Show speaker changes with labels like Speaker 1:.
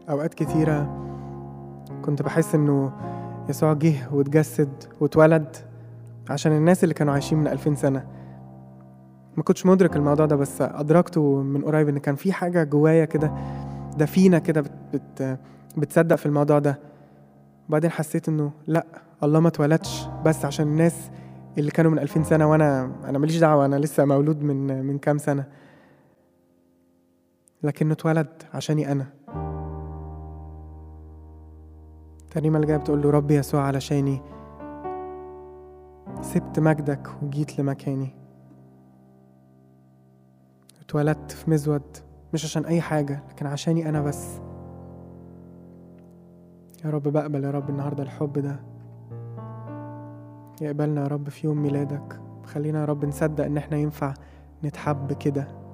Speaker 1: أوقات كتيرة كنت بحس إنه يسوع جه واتجسد واتولد عشان الناس اللي كانوا عايشين من 2000 سنة. ما كنتش مدرك الموضوع ده، بس أدركته من قريب إن كان في حاجة جوايا كده دفينة كده بتصدق في الموضوع ده. بعدين حسيت إنه لأ، الله ما اتولدش بس عشان الناس اللي كانوا من 2000 سنة، وأنا ماليش دعوة، أنا لسه مولود من كام سنة، لكنه اتولد عشاني أنا. الترنيمة اللي جاية بتقول له ربي يسوع علشاني سبت مجدك وجيت لمكاني، اتولدت في مزود مش عشان أي حاجة لكن عشاني أنا بس. يا رب بقبل يا رب النهاردة الحب ده يقبلنا يا رب في يوم ميلادك. خلينا يا رب نصدق إن احنا ينفع نتحب كده